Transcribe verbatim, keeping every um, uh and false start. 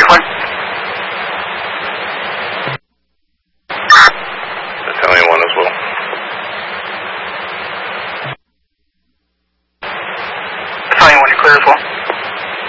one. Battalion one as well. Battalion one, you're clear as well.